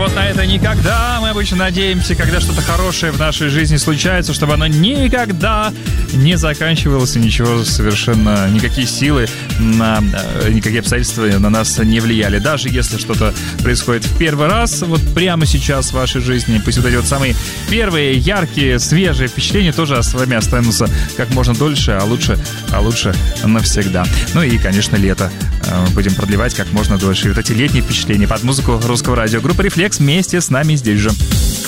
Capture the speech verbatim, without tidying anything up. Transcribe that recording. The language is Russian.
вот на это никогда. Мы обычно надеемся, когда что-то хорошее в нашей жизни случается, чтобы оно никогда не заканчивалось, и ничего совершенно, никакие силы, на, никакие обстоятельства на нас не влияли. Даже если что-то происходит в первый раз, вот прямо сейчас в вашей жизни, пусть вот эти вот самые первые, яркие, свежие впечатления тоже с вами останутся как можно дольше, а лучше, а лучше навсегда. Ну и, конечно, лето будем продлевать как можно дольше. И вот эти летние впечатления под музыку русского радио. Группа «Рефлекс» вместе с нами здесь же.